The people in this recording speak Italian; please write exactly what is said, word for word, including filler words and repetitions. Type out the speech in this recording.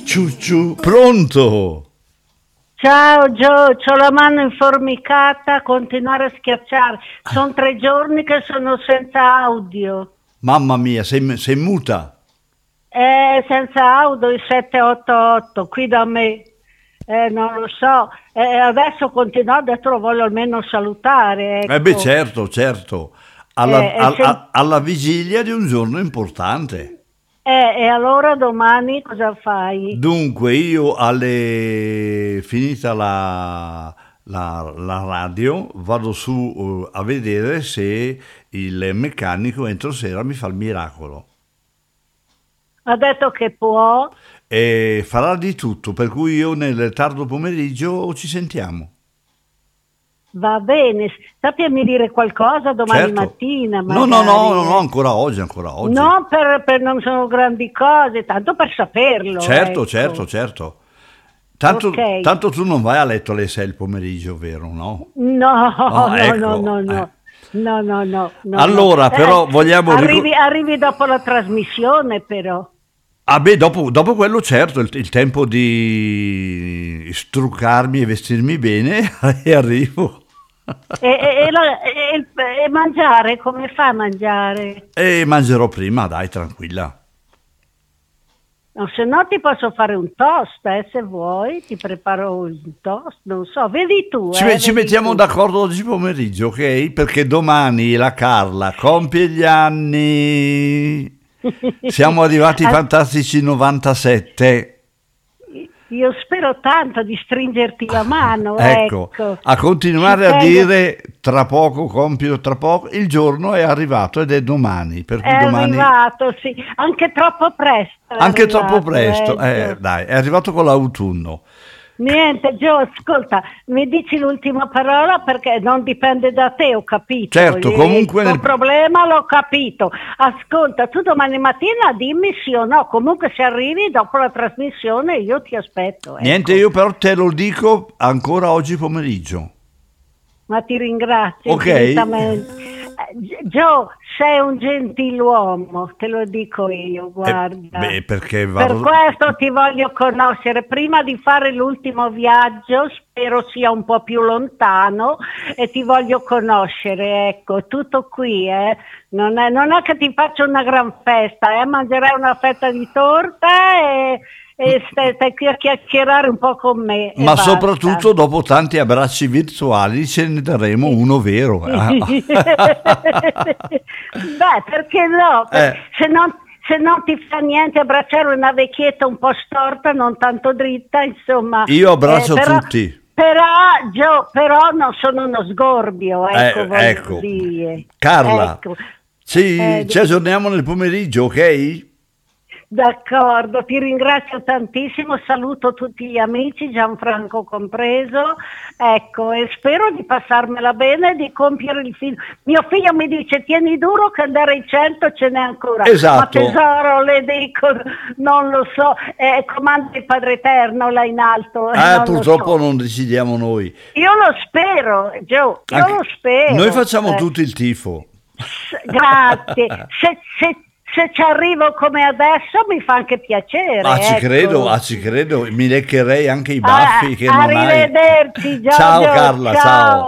Ciucciu, pronto? Ciao Gio, c'ho la mano informicata a continuare a schiacciare. Sono tre giorni che sono senza audio. Mamma mia, sei, sei muta? Eh, senza audio il sette otto otto, qui da me. Eh, non lo so. Eh, adesso continuo, adesso lo voglio almeno salutare. Ecco. Eh beh, certo, certo. Alla, Eh, al- se- a- alla vigilia di un giorno importante. Eh, e allora domani cosa fai? Dunque, io alle finita la, la- la radio vado su eh, a vedere se il meccanico entro sera mi fa il miracolo. Ha detto che può. E farà di tutto, per cui io nel tardo pomeriggio ci sentiamo. Va bene, sappiami dire qualcosa domani Certo. mattina. No, no, magari, no, no, eh. no, ancora oggi, ancora oggi. Non per, per- non sono grandi cose, tanto per saperlo. Certo, ecco. certo, certo. Tanto, Ok. tanto tu non vai a letto alle sei il pomeriggio, vero, no? No, no, ecco, no, no, no. eh. No, no, no, no, Allora, no. però, vogliamo ricor- arrivi, arrivi dopo la trasmissione, però. Ah beh, dopo, dopo quello certo, il, il tempo di struccarmi e vestirmi bene e arrivo. E, e- e la- e- e- e mangiare, come fa a mangiare? E mangerò prima, dai, tranquilla. No, se no ti posso fare un toast, eh, se vuoi, ti preparo un toast, non so, vedi tu. Ci, eh, me- ci vedi mettiamo tu. d'accordo oggi pomeriggio, ok? Perché domani la Carla compie gli anni. Siamo arrivati ai Ah, fantastici novantasette. Io spero tanto di stringerti la mano, Ecco, ecco. a continuare Ci a tengo- dire tra poco, compio tra poco, il giorno è arrivato ed è domani, per cui È domani arrivato, sì, anche troppo presto. è anche arrivato, troppo presto, eh, eh, dai, è arrivato con l'autunno. Niente, Gio, ascolta, mi dici l'ultima parola perché non dipende da te, ho capito. Certo, Il- comunque Il nel- tuo problema l'ho capito. Ascolta, tu domani mattina dimmi sì o no, comunque se arrivi dopo la trasmissione io ti aspetto. ecco. Niente, io però te lo dico ancora oggi pomeriggio. Ma ti ringrazio Ok. infinitamente. Eh, Gio, sei un gentiluomo, te lo dico io, guarda. beh, perché Per vado- questo ti voglio conoscere. Prima di fare l'ultimo viaggio, spero sia un po' più lontano, e ti voglio conoscere, ecco, tutto qui, eh. Non è, non è che ti faccio una gran festa, eh. Mangerai una fetta di torta e, e stai, stai qui a chiacchierare un po' con me. e Ma basta. soprattutto dopo tanti abbracci virtuali ce ne daremo uno vero. eh. Beh, perché no? Eh. Se non, se non ti fa niente abbracciare una vecchietta un po' storta, non tanto dritta, insomma. Io abbraccio eh, però, tutti. Però, Gio, però non sono uno sgorbio, ecco, Eh, voglio ecco. dire. Carla, Ecco. Ci, Eh, ci aggiorniamo nel pomeriggio, ok? D'accordo, ti ringrazio tantissimo, saluto tutti gli amici, Gianfranco compreso, ecco, e spero di passarmela bene e di compiere il figlio. Mio figlio mi dice tieni duro che andare ai cento ce n'è ancora. Esatto. Ma tesoro, le dico, non lo so, eh, comanda il Padre Eterno là in alto. eh, Ah, non lo purtroppo so. non decidiamo noi. Io lo spero, Gio, io Anche- lo spero. Noi facciamo eh. tutto il tifo. Grazie, se, se, se ci arrivo come adesso mi fa anche piacere. Ah, ci ecco. credo, ah, ci credo. Mi leccherei anche i baffi Ah, che non hai. arrivederci, Giorgio, Ciao Carla, ciao.